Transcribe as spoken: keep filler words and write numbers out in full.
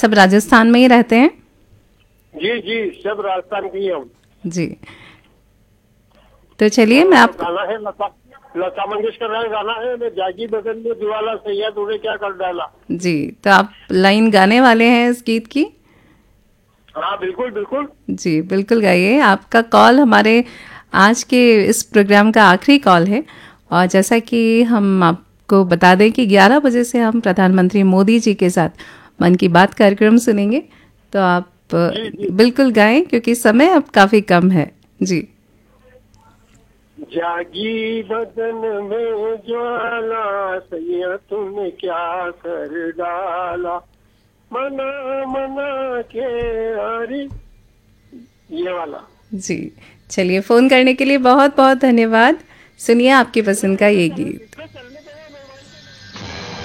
सब राजस्थान में ही रहते हैं? जी जी, सब राजस्थान की हम। जी, तो चलिए मैं आप गाना है लता लता मंगेशकर का गाना है, मैं जागी बदन में दिवाला सैया तूने क्या कर डाला। जी, तो आप लाइन गाने वाले हैं इस गीत की? हाँ बिल्कुल बिल्कुल। जी, बिल्कुल गाइए। आपका कॉल हमारे आज के इस प्रोग्राम का आखिरी कॉल है, और जैसा कि हम आपको बता दें कि ग्यारह बजे से हम प्रधानमंत्री मोदी जी के साथ मन की बात कार्यक्रम सुनेंगे, तो आप जी जी। बिल्कुल गाएं क्योंकि समय अब काफ़ी कम है। जी, जागी बदन में ज्वाला सैया तूने क्या कर डाला, मना मना के हरी, ये वाला। जी, चलिए फ़ोन करने के लिए बहुत बहुत धन्यवाद। सुनिए आपकी पसंद का ये गीत।